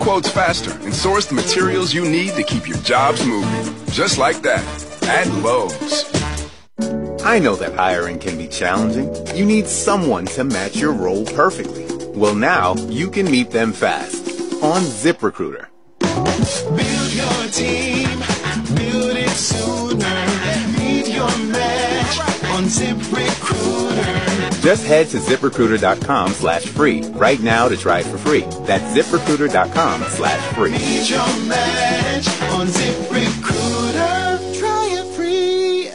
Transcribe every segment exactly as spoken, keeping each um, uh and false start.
quotes faster and source the materials you need to keep your jobs moving. Just like that. At Lowe's. I know that hiring can be challenging. You need someone to match your role perfectly. Well, now you can meet them fast on ZipRecruiter. Build your team, build it sooner. Meet your match on ZipRecruiter. Just head to ZipRecruiter.com slash free right now to try it for free. That's ZipRecruiter.com slash free. Meet your match on ZipRecruiter. Try it free.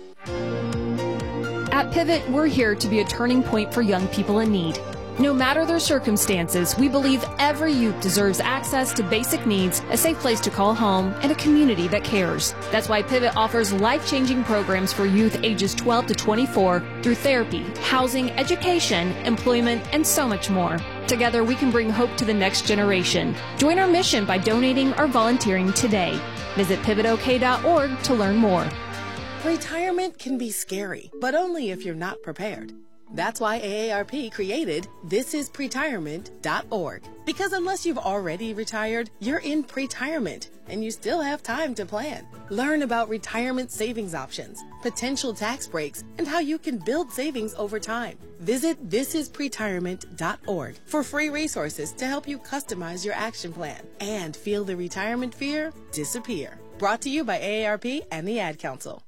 At Pivot, we're here to be a turning point for young people in need. No matter their circumstances, we believe every youth deserves access to basic needs, a safe place to call home, and a community that cares. That's why Pivot offers life-changing programs for youth ages twelve to twenty-four through therapy, housing, education, employment, and so much more. Together, we can bring hope to the next generation. Join our mission by donating or volunteering today. Visit pivot o k dot org to learn more. Retirement can be scary, but only if you're not prepared. That's why A A R P created this is pretirement dot org. Because unless you've already retired, you're in pretirement, and you still have time to plan. Learn about retirement savings options, potential tax breaks, and how you can build savings over time. Visit this is pretirement dot org for free resources to help you customize your action plan and feel the retirement fear disappear. Brought to you by A A R P and the Ad Council.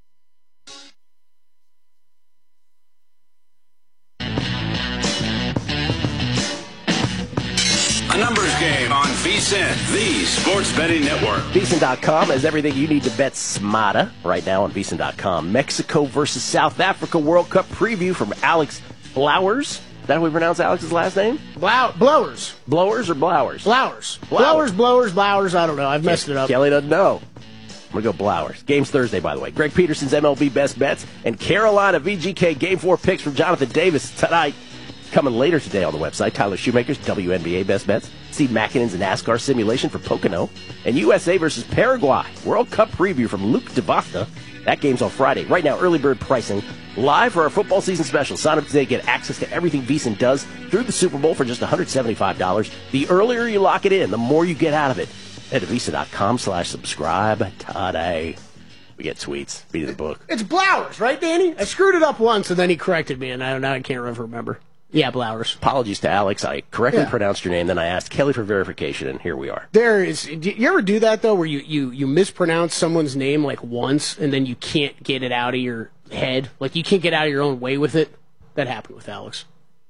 A numbers game on VSiN, the sports betting network. VSiN dot com has everything you need to bet smarter right now on VSiN dot com. Mexico versus South Africa World Cup preview from Alex Blowers. Is that how we pronounce Alex's last name? Blow- blowers. Blowers or Blowers? Blowers. Blowers. Blowers, blowers, blowers. I don't know. I've messed it up. Kelly doesn't know. I'm going to go Blowers. Game's Thursday, by the way. Greg Peterson's M L B Best Bets and Carolina V G K Game four picks from Jonathan Davis tonight. Coming later today on the website, Tyler Shoemaker's W N B A Best Bets, Steve Makinen's NASCAR simulation for Pocono, and U S A versus Paraguay World Cup preview from Luke DeVasta. That game's on Friday. Right now, early bird pricing live for our football season special. Sign up today, get access to everything VSiN does through the Super Bowl for just one hundred seventy-five dollars. The earlier you lock it in, the more you get out of it. Head to VSiN dot com slash subscribe today. We get tweets. Beat of the book. It's Blowers, right, Danny? I screwed it up once, and then he corrected me, and I, now I can't remember. Yeah, Blowers. Apologies to Alex. I correctly Yeah. pronounced your name, then I asked Kelly for verification, and here we are. There is. Do you ever do that though, where you, you, you mispronounce someone's name like once, and then you can't get it out of your head? Like you can't get out of your own way with it. That happened with Alex.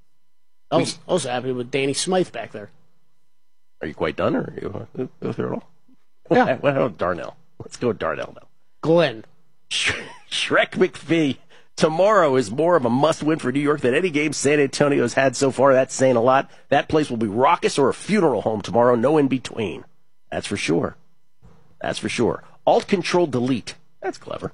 Also, also happened with Danny Smythe back there. Are you quite done, or are you uh, go through it all? Yeah. What about Darnell? Let's go with Darnell now. Glenn. Sh- Shrek McPhee. Tomorrow is more of a must-win for New York than any game San Antonio's had so far. That's saying a lot. That place will be raucous or a funeral home tomorrow. No in between. That's for sure. That's for sure. Alt-Control-Delete. That's clever.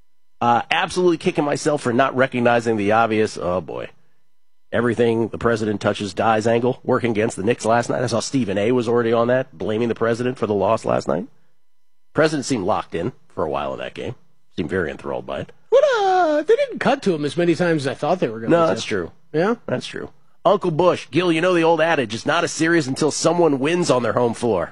Uh, absolutely kicking myself for not recognizing the obvious. Oh, boy. Everything the president touches dies angle. Working against the Knicks last night. I saw Stephen A. was already on that, blaming the president for the loss last night. President seemed locked in for a while in that game. Seemed very enthralled by it. What? Uh, they didn't cut to him as many times as I thought they were going to. No, that's true. Yeah? That's true. Uncle Bush. Gil, you know the old adage, it's not as serious until someone wins on their home floor.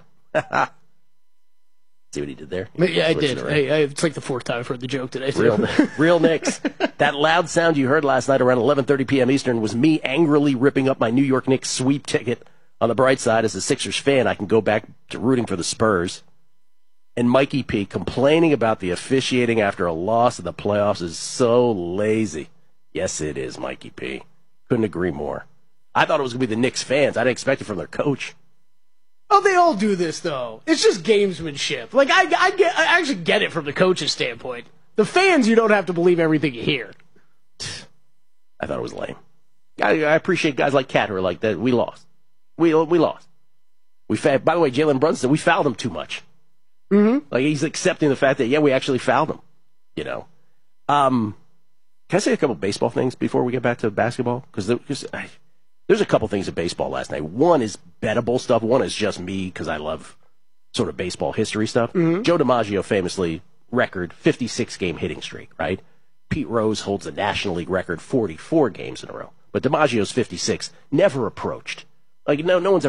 See what he did there? He Yeah, I switched did. it I, around. I, it's like the fourth time I've heard the joke today. too. Real, real Knicks. That loud sound you heard last night around eleven thirty p.m. Eastern was me angrily ripping up my New York Knicks sweep ticket. On the bright side, as a Sixers fan, I can go back to rooting for the Spurs. And Mikey P complaining about the officiating after a loss in the playoffs is so lazy. Yes, it is, Mikey P. Couldn't agree more. I thought it was going to be the Knicks fans. I didn't expect it from their coach. Oh, they all do this, though. It's just gamesmanship. Like, I, I, get, I actually get it from the coach's standpoint. The fans, you don't have to believe everything you hear. I thought it was lame. I, I appreciate guys like Cat who are like that. We lost. We we lost. We fa- By the way, Jalen Brunson, we fouled him too much. Mm-hmm. Like, he's accepting the fact that, yeah, we actually fouled him. You know? Um, can I say a couple baseball things before we get back to basketball? Because there, there's a couple things in baseball last night. One is bettable stuff. One is just me because I love sort of baseball history stuff. Mm-hmm. Joe DiMaggio famously record fifty-six game hitting streak, right? Pete Rose holds the National League record forty-four games in a row. But DiMaggio's fifty-six never approached. Like, no, no one's